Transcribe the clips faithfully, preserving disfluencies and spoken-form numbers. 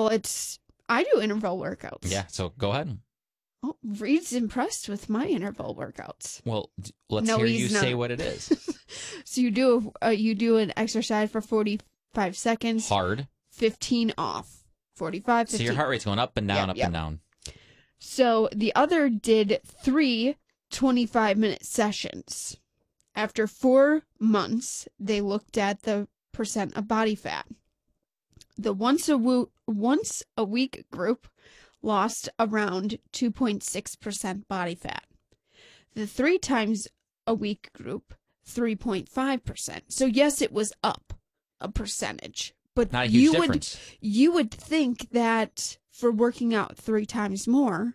it's, I do interval workouts. Yeah, so go ahead. Oh, Reed's impressed with my interval workouts. Well, let's no, hear you not. say what it is. So you do a, uh, you do an exercise for forty-five seconds. Hard. fifteen off. forty-five, fifteen. So your heart rate's going up and down, yep, up yep. and down. So the other did three twenty-five-minute sessions. After four months, they looked at the percent of body fat. The once a, wo- once a week group lost around two point six percent body fat. The three times a week group, three point five percent. So yes, it was up a percentage. But Not a huge you difference. would you would think that for working out three times more,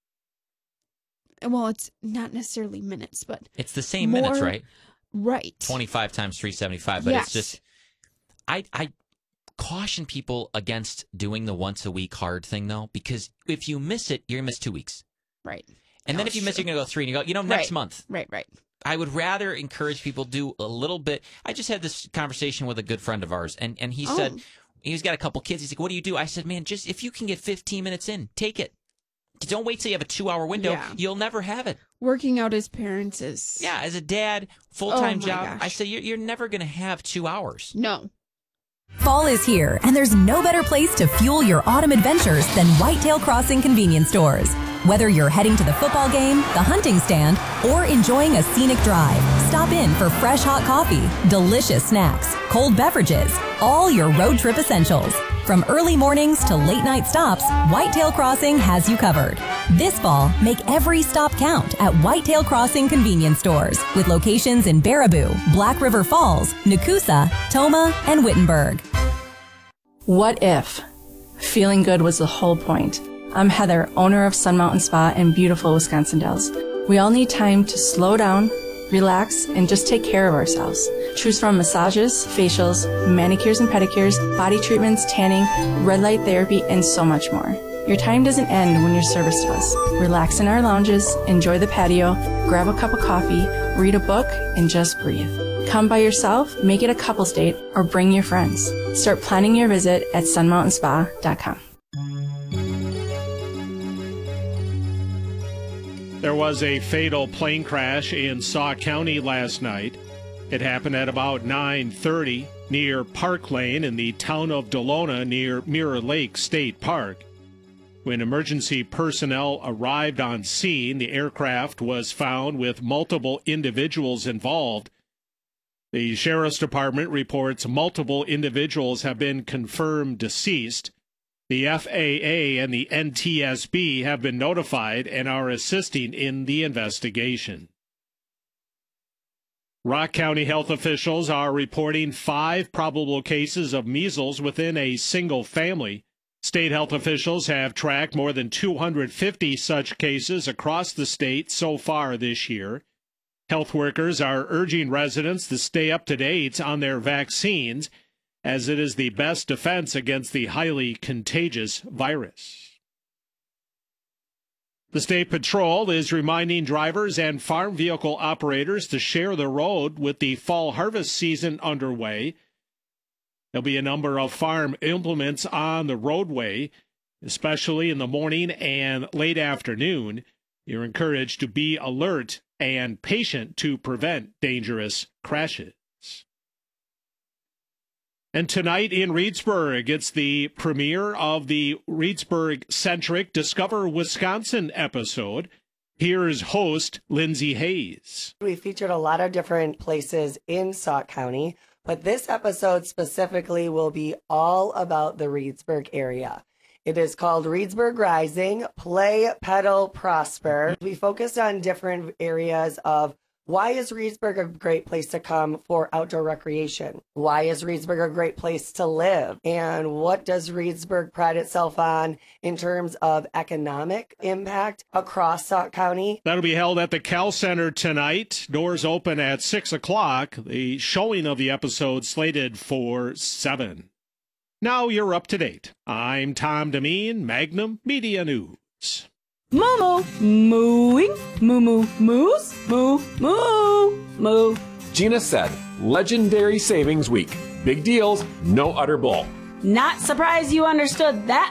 well, it's not necessarily minutes, but it's the same more, minutes, right? Right. twenty-five times three seventy-five, but yes. it's just I I caution people against doing the once a week hard thing though, because if you miss it, you're gonna miss two weeks. Right. And no, then if you miss, true. you're gonna go three, and you go, you know, next right. month. Right, right. I would rather encourage people to do a little bit. I just had this conversation with a good friend of ours, and, and he oh. said, he's got a couple kids. He's like, what do you do? I said, man, just if you can get fifteen minutes in, take it. Don't wait till you have a two-hour window. Yeah. You'll never have it. Working out as parents is... Yeah, as a dad, full-time oh job, gosh. I say you're, you're never going to have two hours. No. Fall is here, and there's no better place to fuel your autumn adventures than Whitetail Crossing convenience stores. Whether you're heading to the football game, the hunting stand, or enjoying a scenic drive, stop in for fresh hot coffee, delicious snacks, cold beverages, all your road trip essentials. From early mornings to late night stops, Whitetail Crossing has you covered. This fall, make every stop count at Whitetail Crossing convenience stores with locations in Baraboo, Black River Falls, Nakusa, Toma, and Wittenberg. What if feeling good was the whole point? I'm Heather, owner of Sun Mountain Spa in beautiful Wisconsin Dells. We all need time to slow down, relax, and just take care of ourselves. Choose from massages, facials, manicures and pedicures, body treatments, tanning, red light therapy, and so much more. Your time doesn't end when you're serviced to us. Relax in our lounges, enjoy the patio, grab a cup of coffee, read a book, and just breathe. Come by yourself, make it a couple's date, or bring your friends. Start planning your visit at sun mountain spa dot com. There was a fatal plane crash in Sauk County last night. It happened at about nine thirty near Park Lane in the town of Delona near Mirror Lake State Park. When emergency personnel arrived on scene, the aircraft was found with multiple individuals involved. The Sheriff's Department reports multiple individuals have been confirmed deceased. The F A A and the N T S B have been notified and are assisting in the investigation. Rock County health officials are reporting five probable cases of measles within a single family. State health officials have tracked more than two hundred fifty such cases across the state so far this year. Health workers are urging residents to stay up to date on their vaccines, as it is the best defense against the highly contagious virus. The State Patrol is reminding drivers and farm vehicle operators to share the road with the fall harvest season underway. There'll be a number of farm implements on the roadway, especially in the morning and late afternoon. You're encouraged to be alert and patient to prevent dangerous crashes. And tonight in Reedsburg, it's the premiere of the Reedsburg-centric Discover Wisconsin episode. Here's host Lindsay Hayes. We featured a lot of different places in Sauk County, but this episode specifically will be all about the Reedsburg area. It is called Reedsburg Rising, Play, Pedal, Prosper. We focused on different areas of why is Reedsburg a great place to come for outdoor recreation? Why is Reedsburg a great place to live? And what does Reedsburg pride itself on in terms of economic impact across Sauk County? That'll be held at the Cal Center tonight. Doors open at six o'clock. The showing of the episode slated for seven. Now you're up to date. I'm Tom Demeen, Magnum Media News. Moo mooing, moo moo moose, moo moo moo. Gina said, legendary savings week. Big deals, no utter bull. Not surprised you understood that